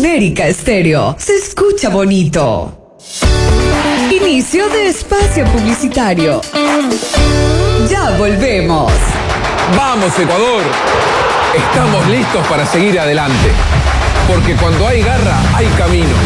América Estéreo. Se escucha bonito. Inicio de espacio publicitario. Ya volvemos. ¡Vamos, Ecuador! Estamos listos para seguir adelante. Porque cuando hay garra, hay camino.